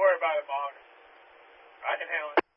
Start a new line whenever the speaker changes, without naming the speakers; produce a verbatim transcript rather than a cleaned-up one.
worry about it, Mark. I can handle it.